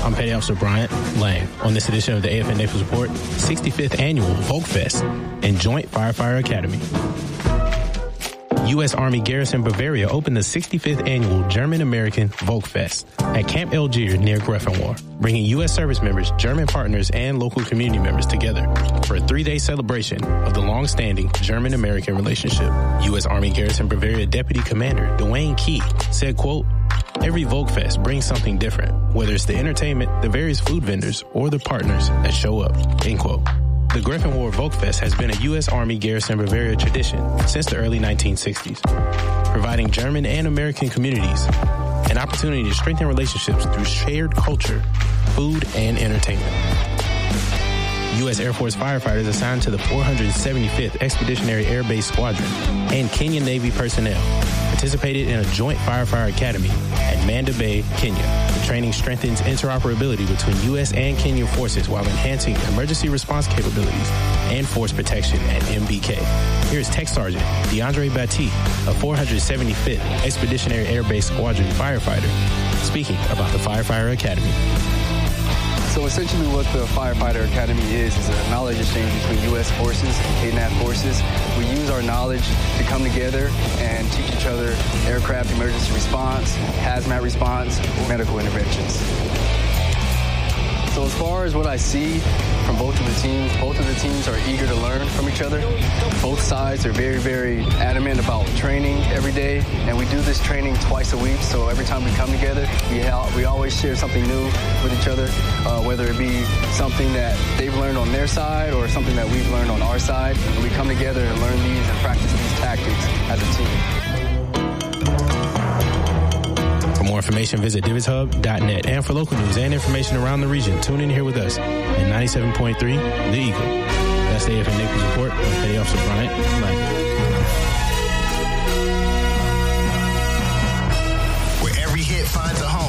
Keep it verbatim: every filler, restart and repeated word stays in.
I'm Petty Officer Bryant Lang. On this edition of the A F N Naples Report, sixty-fifth Annual Volkfest and Joint Firefighter Academy. U S. Army Garrison Bavaria opened the sixty-fifth Annual German-American Volkfest at Camp Algier near Greffenwöhr, bringing U S service members, German partners, and local community members together for a three-day celebration of the long-standing German-American relationship. U S. Army Garrison Bavaria Deputy Commander Dwayne Key said, quote, "Every Volkfest brings something different, whether it's the entertainment, the various food vendors, or the partners that show up," end quote. The Greffenwöhr Volkfest has been a U S. Army Garrison Bavaria tradition since the early nineteen sixties, providing German and American communities an opportunity to strengthen relationships through shared culture, food, and entertainment. U S. Air Force firefighters assigned to the four hundred seventy-fifth Expeditionary Air Base Squadron and Kenyan Navy personnel participated in a joint firefighter academy at Manda Bay, Kenya. The training strengthens interoperability between U S and Kenyan forces while enhancing emergency response capabilities and force protection at M B K. Here's Tech Sergeant DeAndre Batty, a four hundred seventy-fifth Expeditionary Air Base Squadron firefighter, speaking about the Firefighter Academy. So essentially what the Firefighter Academy is, is a knowledge exchange between U S forces and K N A V forces. We use our knowledge to come together and teach each other aircraft emergency response, hazmat response, medical interventions. So as far as what I see from both of the teams, both of the teams are eager to learn from each other. Both sides are very, very adamant about training every day, and we do this training twice a week, so every time we come together, we, ha- we always share something new with each other, uh, whether it be something that they've learned on their side or something that we've learned on our side, and we come together and learn these and practice these tactics as a team. For more information, visit Divis Hub dot net. And for local news and information around the region, tune in here with us at ninety-seven point three The Eagle. That's the A F N Naples Report. I'm Petty Officer Bryant Lang.